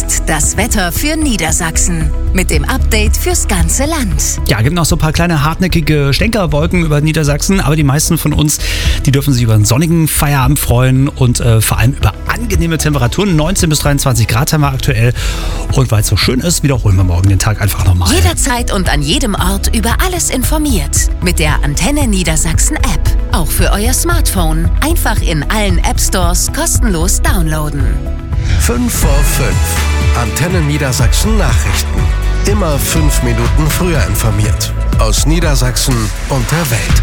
Hit, das Wetter für Niedersachsen. Mit dem Update fürs ganze Land. Ja, gibt noch so ein paar kleine hartnäckige Stänkerwolken über Niedersachsen, aber die meisten von uns, die dürfen sich über einen sonnigen Feierabend freuen und vor allem über angenehme Temperaturen. 19 bis 23 Grad haben wir aktuell. Und weil es so schön ist, wiederholen wir morgen den Tag einfach nochmal. Jederzeit und an jedem Ort über alles informiert. Mit der Antenne Niedersachsen App. Auch für euer Smartphone. Einfach in allen App Stores kostenlos downloaden. 5 vor 5. Antenne Niedersachsen Nachrichten. Immer 5 Minuten früher informiert. Aus Niedersachsen und der Welt.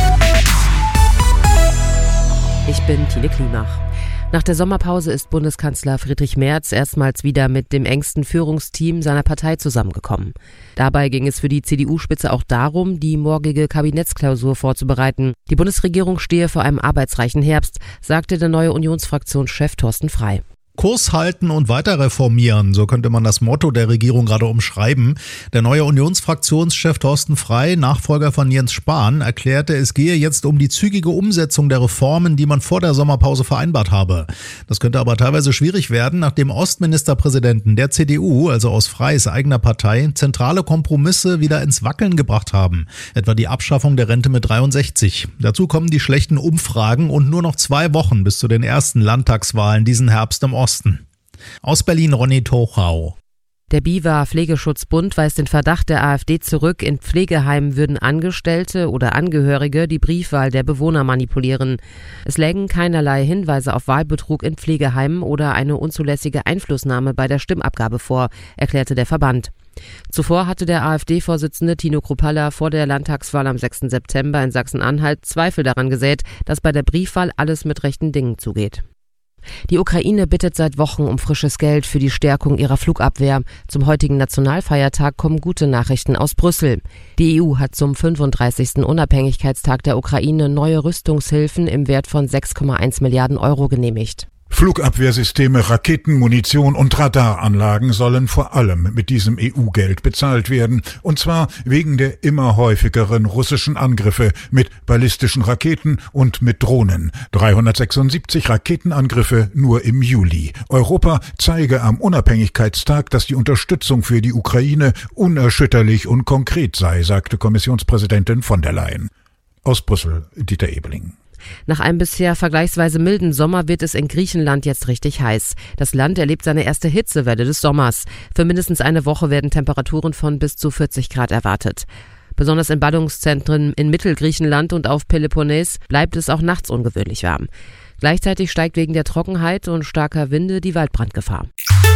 Ich bin Tine Klimach. Nach der Sommerpause ist Bundeskanzler Friedrich Merz erstmals wieder mit dem engsten Führungsteam seiner Partei zusammengekommen. Dabei ging es für die CDU-Spitze auch darum, die morgige Kabinettsklausur vorzubereiten. Die Bundesregierung stehe vor einem arbeitsreichen Herbst, sagte der neue Unionsfraktionschef Thorsten Frey. Kurs halten und weiter reformieren, so könnte man das Motto der Regierung gerade umschreiben. Der neue Unionsfraktionschef Thorsten Frey, Nachfolger von Jens Spahn, erklärte, es gehe jetzt um die zügige Umsetzung der Reformen, die man vor der Sommerpause vereinbart habe. Das könnte aber teilweise schwierig werden, nachdem Ostministerpräsidenten der CDU, also aus Freys eigener Partei, zentrale Kompromisse wieder ins Wackeln gebracht haben. Etwa die Abschaffung der Rente mit 63. Dazu kommen die schlechten Umfragen und nur noch 2 Wochen bis zu den ersten Landtagswahlen diesen Herbst im Osten. Aus Berlin Ronny Tochau. Der BIWA Pflegeschutzbund weist den Verdacht der AfD zurück, in Pflegeheimen würden Angestellte oder Angehörige die Briefwahl der Bewohner manipulieren. Es lägen keinerlei Hinweise auf Wahlbetrug in Pflegeheimen oder eine unzulässige Einflussnahme bei der Stimmabgabe vor, erklärte der Verband. Zuvor hatte der AfD-Vorsitzende Tino Kruppalla vor der Landtagswahl am 6. September in Sachsen-Anhalt Zweifel daran gesät, dass bei der Briefwahl alles mit rechten Dingen zugeht. Die Ukraine bittet seit Wochen um frisches Geld für die Stärkung ihrer Flugabwehr. Zum heutigen Nationalfeiertag kommen gute Nachrichten aus Brüssel. Die EU hat zum 35. Unabhängigkeitstag der Ukraine neue Rüstungshilfen im Wert von 6,1 Milliarden Euro genehmigt. Flugabwehrsysteme, Raketen, Munition und Radaranlagen sollen vor allem mit diesem EU-Geld bezahlt werden. Und zwar wegen der immer häufigeren russischen Angriffe mit ballistischen Raketen und mit Drohnen. 376 Raketenangriffe nur im Juli. Europa zeige am Unabhängigkeitstag, dass die Unterstützung für die Ukraine unerschütterlich und konkret sei, sagte Kommissionspräsidentin von der Leyen. Aus Brüssel, Dieter Ebeling. Nach einem bisher vergleichsweise milden Sommer wird es in Griechenland jetzt richtig heiß. Das Land erlebt seine erste Hitzewelle des Sommers. Für mindestens eine Woche werden Temperaturen von bis zu 40 Grad erwartet. Besonders in Ballungszentren in Mittelgriechenland und auf Peloponnes bleibt es auch nachts ungewöhnlich warm. Gleichzeitig steigt wegen der Trockenheit und starker Winde die Waldbrandgefahr.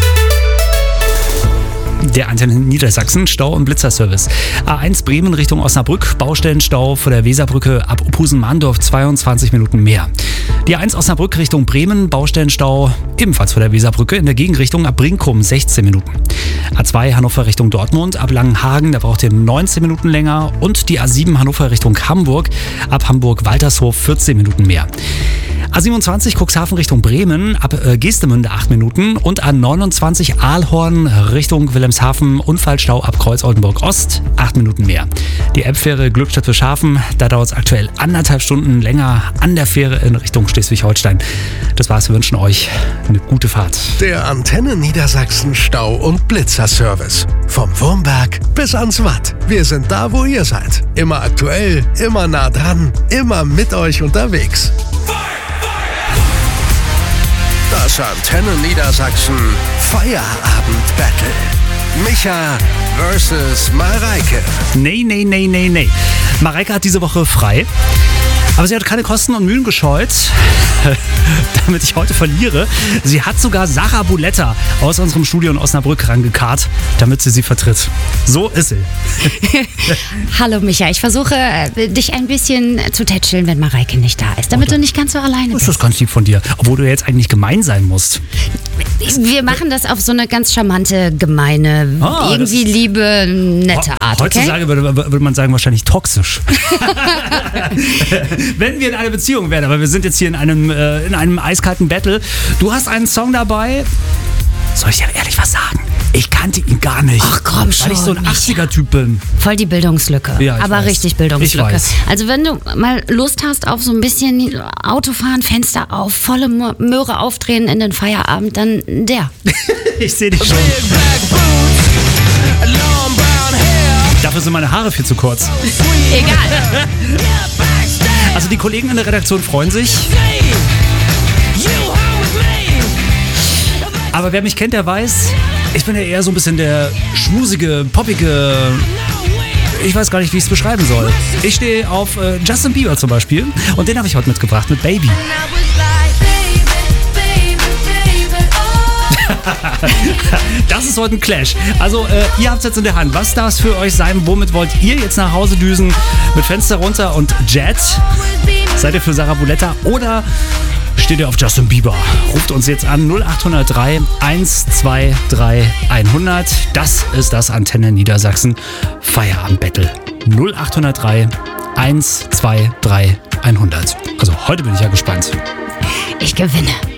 Der Antenne Niedersachsen Stau- und Blitzerservice. A1 Bremen Richtung Osnabrück, Baustellenstau vor der Weserbrücke ab Uphusen-Mahndorf 22 Minuten mehr. Die A1 Osnabrück Richtung Bremen, Baustellenstau ebenfalls vor der Weserbrücke in der Gegenrichtung ab Brinkum 16 Minuten. A2 Hannover Richtung Dortmund ab Langenhagen, da braucht ihr 19 Minuten länger. Und die A7 Hannover Richtung Hamburg ab Hamburg-Waltershof 14 Minuten mehr. A27 Cuxhaven Richtung Bremen, ab Geestemünde 8 Minuten und A29 Aalhorn Richtung Wilhelmshaven, Unfallstau ab Kreuz-Oldenburg Ost, 8 Minuten mehr. Die Elbfähre Glückstadt-Wilshaven, da dauert es aktuell 1,5 Stunden länger an der Fähre in Richtung Schleswig-Holstein. Das war's, wir wünschen euch eine gute Fahrt. Der Antenne Niedersachsen Stau- und Blitzerservice. Vom Wurmberg bis ans Watt. Wir sind da, wo ihr seid. Immer aktuell, immer nah dran, immer mit euch unterwegs. Das Antenne Niedersachsen Feierabend-Battle. Micha versus Mareike. Nee. Mareike hat diese Woche frei. Aber sie hat keine Kosten und Mühen gescheut, damit ich heute verliere. Sie hat sogar Sarah Buletta aus unserem Studio in Osnabrück rangekarrt, damit sie vertritt. So ist sie. Hallo Micha, ich versuche dich ein bisschen zu tätscheln, wenn Mareike nicht da ist, damit du nicht ganz so alleine bist. Das ist ganz lieb von dir, obwohl du jetzt eigentlich gemein sein musst. Wir machen das auf so eine ganz charmante, gemeine, irgendwie liebe, nette Art, okay? Heutzutage würde man sagen, wahrscheinlich toxisch. Wenn wir in einer Beziehung wären, aber wir sind jetzt hier in einem eiskalten Battle. Du hast einen Song dabei. Soll ich dir ehrlich was sagen? Ich kannte ihn gar nicht. Ach komm schon. Weil ich so ein 80er-Typ bin. Voll die Bildungslücke. Ja, aber weiß. Richtig Bildungslücke. Ich weiß. Also wenn du mal Lust hast auf so ein bisschen Autofahren, Fenster auf, volle Möhre aufdrehen in den Feierabend, dann der. Ich sehe dich schon. Dafür sind meine Haare viel zu kurz. Egal. Also die Kollegen in der Redaktion freuen sich. Aber wer mich kennt, der weiß, ich bin ja eher so ein bisschen der schmusige, poppige... Ich weiß gar nicht, wie ich es beschreiben soll. Ich stehe auf Justin Bieber zum Beispiel. Und den habe ich heute mitgebracht mit Baby. Das ist heute ein Clash. Also ihr habt es jetzt in der Hand. Was darf es für euch sein? Womit wollt ihr jetzt nach Hause düsen? Mit Fenster runter und Jet? Seid ihr für Sarah Buletta oder steht ihr auf Justin Bieber? Ruft uns jetzt an 0803 123 100. Das ist das Antenne Niedersachsen Feierabend-Battle. 0803 123 100. Also heute bin ich ja gespannt. Ich gewinne.